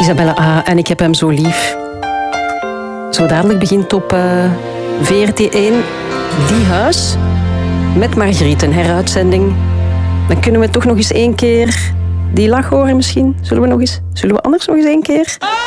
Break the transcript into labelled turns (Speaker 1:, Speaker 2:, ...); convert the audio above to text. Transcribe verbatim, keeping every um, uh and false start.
Speaker 1: Isabelle A. en ik heb hem zo lief. Zo dadelijk begint op uh, V R T één Die Huis met Margriet, een heruitzending. Dan kunnen we toch nog eens één keer die lach horen misschien. Zullen we, nog eens, zullen we anders nog eens één keer...